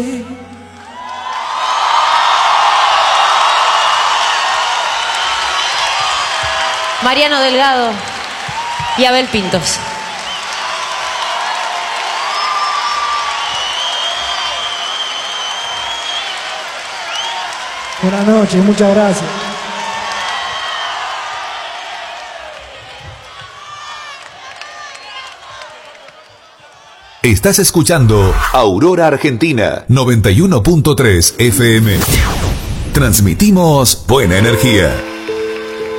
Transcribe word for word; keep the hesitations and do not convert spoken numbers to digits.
Mariano Delgado y Abel Pintos. Buenas noches, muchas gracias. Estás escuchando Aurora Argentina noventa y uno punto tres F M. Transmitimos buena energía.